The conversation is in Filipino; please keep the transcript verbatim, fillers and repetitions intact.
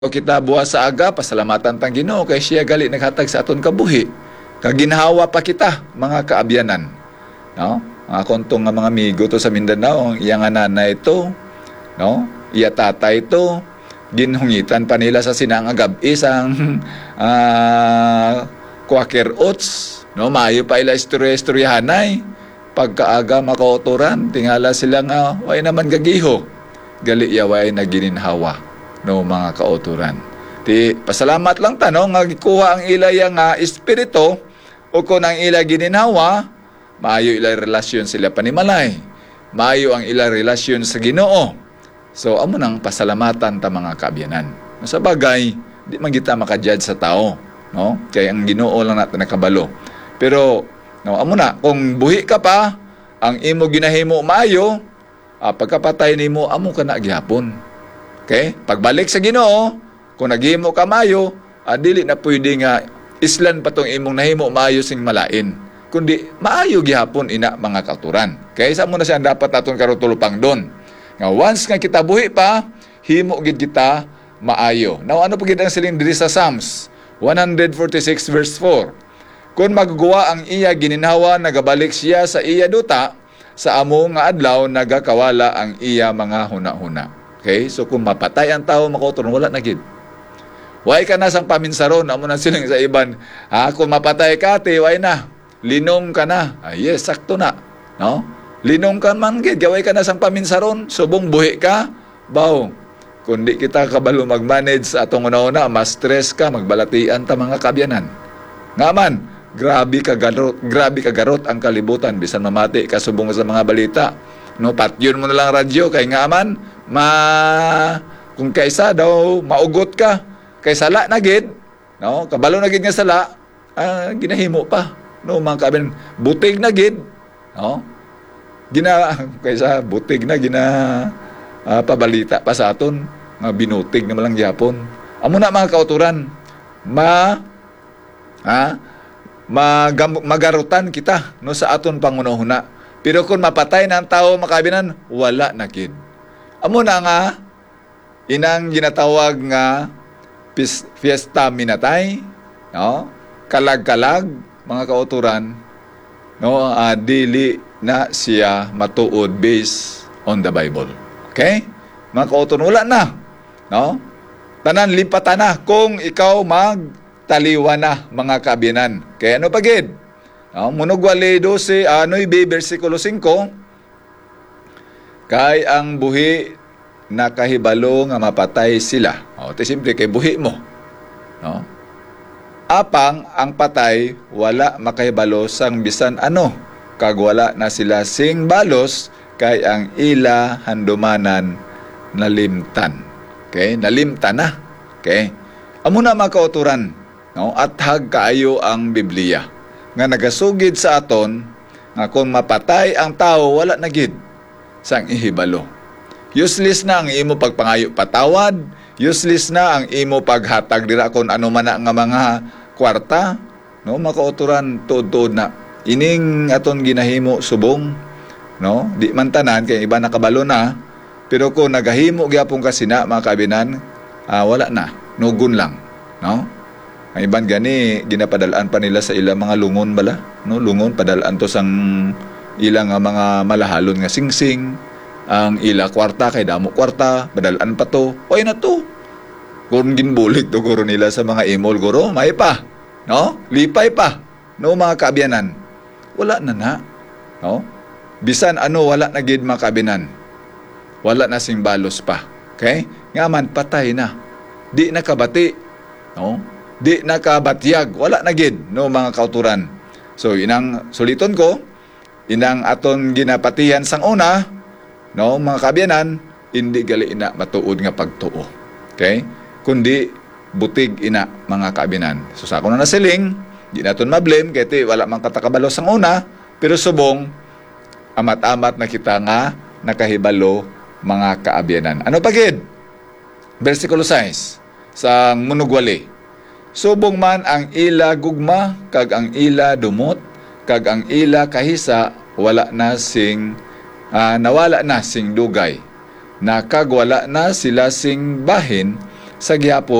O kita buwas sa aga, pasalamatan tang Ginoo kay siya gali naghatag sa aton kabuhi. Kaginhawa pa kita, mga kaabyanan. No? Mga kontong nga mga amigo to sa Mindanao, ang iya nga nanay ito, no? Iya tatay ito, ginhungitan pa nila sa sinang agab isang uh, quaker oats, no? Maayo pa ila istorya-istoryahanay. Pagkaaga makauturan, tingala sila nga, way naman gagiho. Gali iya way nagininhawa. No, mga kauturan. Ti pasalamat lang ta no nga gikuha ang ilaya nga espiritu o kung ang ila gininawa, maayo ila relasyon sila panimalay. Maayo ang ila relasyon sa Ginoo. So amo nang pasalamatan ta mga kaabyanan. Sa bagay, di man kita maka-judge sa tao, no? Kay ang Ginoo lang natin nakabalo. Pero no, amo na kung buhi ka pa, ang imo ginahimo maayo, ah, pagkapatay nimo amo ka na gyapon. Okay? Pagbalik sa Ginoo, kung naghimo ka maayo, ah, dili na pwede nga islan pa tong imong nahimo maayo sing malain. Kundi maayo gihapon ina mga kauturan. Okay? Sa mo na siya dapat naton karutulupang doon. Nga once nga kita buhi pa, himo gid kita maayo. Now ano pagid ang siling diri sa Psalms one forty-six verse four. Kung magguwa ang iya gininhawa, nagabalik siya sa iya duta, sa amo nga adlaw nagakawala ang iya mga huna-huna. Okay? So kung mapatay ang tao, makauturan, wala na gid. Way ka na sang paminsaron, amo na silang sa iban. Ha, kung mapatay ka, te, way na. Linong ka na. Ah, yes, sakto na. No? Linong ka man gid, gaway ka na sang paminsaron, subong buhi ka, baw. Kung di kita kabalo mag-manage sa atong una-una, mas stress ka, magbalatian ta mga kabyanan. Nga man, grabe ka garot, grabe ka garot ang kalibutan, bisan mamati ka subong sa mga balita. No, patyon mo na lang radyo kay nga man, ma kung kaysa daw maugot ka kay sala na gid, no, kabalo na gid nga sala, ah, ginahimo pa, no, mga kabyanan, butig na gid, no, gina kaysa butig na gina uh, pabalita pa sa aton nga binutig na malang gyapon. Amo na mga kauturan, ma ha magam, magarutan kita no sa aton pangunahuna. Pero kung mapatay na ang tao makabinan, wala na gid. Amo na nga inang ginatawag nga fiesta minatay, no? Kalag-kalag mga kauturan, no, uh, dili na siya matuod based on the Bible. Okay? Mga kauturan, wala na. No? Tanan, limpatan na kung ikaw magtaliwa na, mga kabinan. Kaya ano pagid? No? Munugwali twelve, uh, nine, versikulo five, kay ang buhi nakahibalo nga mapatay sila. O, te simple kay buhi mo. No? Apang ang patay, wala makahibalo sang bisan ano, kag wala na sila sing balos, kay ang ila handumanan nalimtan. Okay? Nalimtan na. Okay? Amo na mga kauturan, no? At hag kaayo ang Biblia nga nagasugid sa aton nga kung mapatay ang tao, wala na gid sang ihibalo. Useless na ang imo pagpangayo patawad, useless na ang imo paghatag dira kon ano man na nga mga kwarta, no, mga kauturan, tuod-tuod na ining aton ginahimo subong, no, di man tanan kay iba nakabalo na, pero kung nagahimo gyapon ka sina mga kabinan, ah, wala na, nugon lang, no. Ang iban gani ginapadalaan pa nila sa ilang mga lungon bala, no, lungon padalaan to sang ilang nga mga malahalon nga singsing, ang ila kwarta kay damo kwarta, padalaan pa to, oy na to. Kung ginbulig to guro nila sa mga imol guro, may pa, no, lipay pa, no, mga kaabyanan. Wala na na, no? Bisan ano, wala na gid mga kabinan. Wala na sing balos pa. Okay? Nga man, patay na. Di nakabati, no? Di nakabatyag. Wala na gid, no, mga kauturan. So, inang suliton ko, inang aton ginapatihan sang una, no, mga kabyanan, hindi gali ina matuod nga pagtuo. Okay? Kundi, butig ina, mga kabyanan. So, sa ako na nasiling, di naton mablame, kaya wala mang katakabalo sang una, pero subong, amat-amat na kita nga nakahibalo, mga kaabyanan. Ano pagid? Versikulo six, sa munugwali. Subong man ang ila gugma, kag ang ila dumot, kag ang ila kahisa, wala na sing, uh, nawala na sing dugay. Nakagwala na sila sing bahin, sa gihapon